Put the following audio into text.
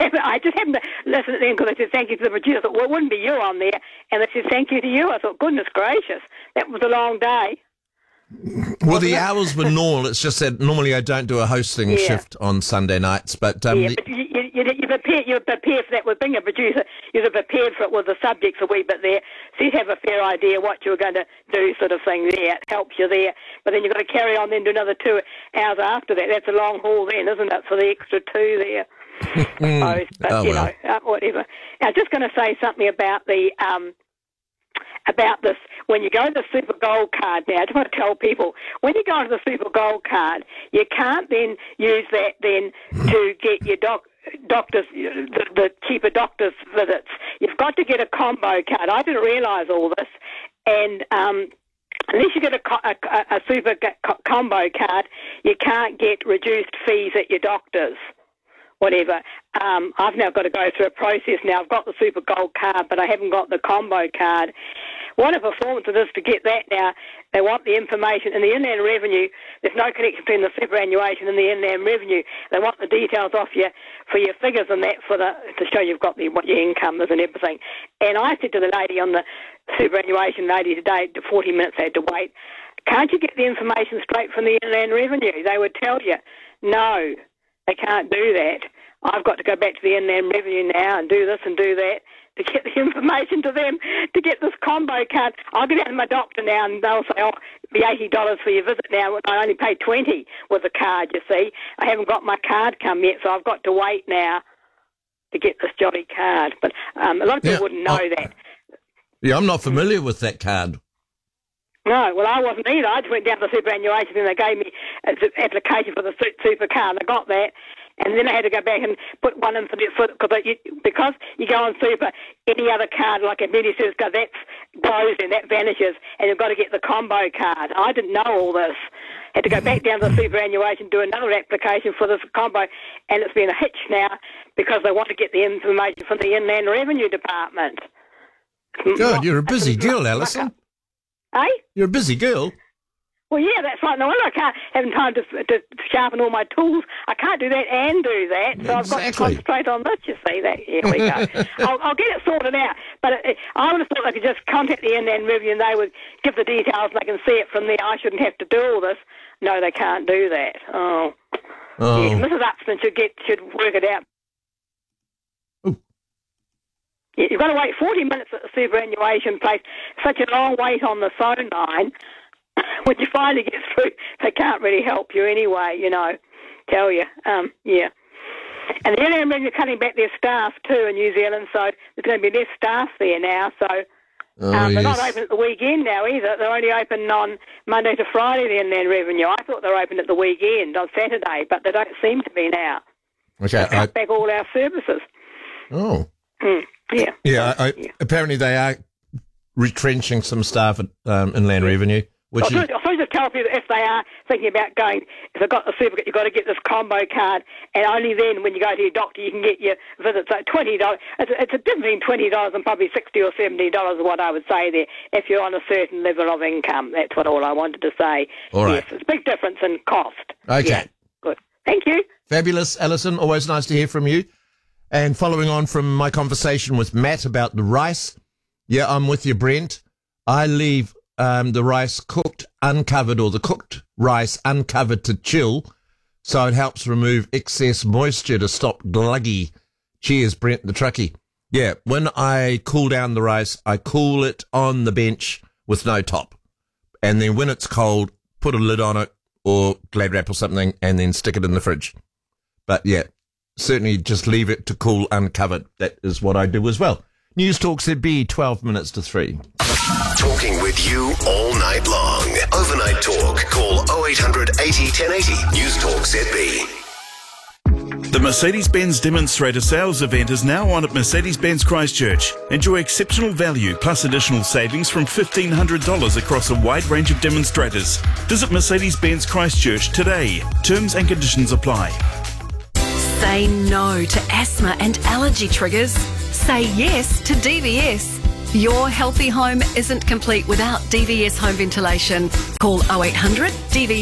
I just happened to listen to them because they said thank you to the producer. I thought, well, it wouldn't be you on there. And they said thank you to you. I thought, goodness gracious, that was a long day. Well, the hours were normal. It's just that normally I don't do a hosting shift on Sunday nights. But, but you're prepared for that with being a producer. You're prepared for it with the subjects a wee bit there. So you have a fair idea what you're going to do sort of thing there. It helps you there. But then you've got to carry on then do another 2 hours after that. That's a long haul then, isn't it, for the extra 2 there? I suppose. But, you know, whatever. Now, I'm just going to say something about the... about this, when you go to the Super Gold card now, I just want to tell people, when you go to the Super Gold card, you can't then use that then to get your doctors, the cheaper doctor's visits. You've got to get a combo card. I didn't realise all this, and unless you get a Super combo card, you can't get reduced fees at your doctors. Whatever. I've now got to go through a process now. I've got the Super Gold card, but I haven't got the combo card. What a performance it is to get that now. They want the information in the Inland Revenue. There's no connection between the superannuation and the Inland Revenue. They want the details off you for your figures and that to show you've got what your income is and everything. And I said to the lady on the superannuation lady today, 40 minutes I had to wait, can't you get the information straight from the Inland Revenue? They would tell you, no. They can't do that. I've got to go back to the Inland Revenue now and do this and do that to get the information to them to get this combo card. I'll get out to my doctor now and they'll say, oh, it'll be $80 for your visit now. I only paid $20 with the card, you see. I haven't got my card come yet, so I've got to wait now to get this jolly card. But a lot of people wouldn't know that. Yeah, I'm not familiar with that card. No, well, I wasn't either. I just went down to the superannuation and they gave me an application for the super card. I got that, and then I had to go back and put one in because you go on super, any other card like a Mediservice card, that goes and that vanishes, and you've got to get the combo card. I didn't know all this. Had to go back down to the superannuation, do another application for this combo, and it's been a hitch now because they want to get the information from the Inland Revenue Department. God, you're a busy girl, Alison. Eh? You're a busy girl. Well, yeah, that's right. No wonder I can't have time to sharpen all my tools. I can't do that and do that, so I've got to concentrate on this, you see. Here we go. I'll get it sorted out. But I would have thought I could just contact the Inland Revenue and they would give the details and I can see it from there. I shouldn't have to do all this. No, they can't do that. Oh. Yes, Mrs. Upston should work it out. You've got to wait 40 minutes at the superannuation place. Such a long wait on the phone line. When you finally get through, they can't really help you anyway, you know, tell you. Yeah. And the Inland Revenue are cutting back their staff too in New Zealand, so there's going to be less staff there now. So they're not open at the weekend now either. They're only open on Monday to Friday, the Inland Revenue. I thought they were open at the weekend on Saturday, but they don't seem to be now. Okay. They cut back all our services. Oh. Yeah. Yeah, apparently they are retrenching some staff at Inland Revenue. I suppose to tell people if they are thinking about going, if they've got the super, you've got to get this combo card, and only then when you go to your doctor you can get your visits. Like $20. It's a difference between $20 and probably $60 or $70 is what I would say there, if you're on a certain level of income. That's all I wanted to say. All right. Yes, it's a big difference in cost. Okay. Yeah, good. Thank you. Fabulous, Alison. Always nice to hear from you. And following on from my conversation with Matt about the rice, yeah, I'm with you, Brent. I leave the rice cooked, uncovered, or the cooked rice uncovered to chill, so it helps remove excess moisture to stop gluggy. Cheers, Brent the truckie. Yeah, when I cool down the rice, I cool it on the bench with no top. And then when it's cold, put a lid on it or Glad wrap or something and then stick it in the fridge. But yeah, certainly just leave it to cool uncovered. That is what I do as well. News Talk ZB, 12 minutes to 3. Talking with you all night long. Overnight Talk. Call 0800 80 1080. News Talk ZB. The Mercedes-Benz Demonstrator Sales event is now on at Mercedes-Benz Christchurch. Enjoy exceptional value plus additional savings from $1,500 across a wide range of demonstrators. Visit Mercedes-Benz Christchurch today. Terms and conditions apply. Say no to asthma and allergy triggers. Say yes to DVS. Your healthy home isn't complete without DVS home ventilation. Call 0800 DVS.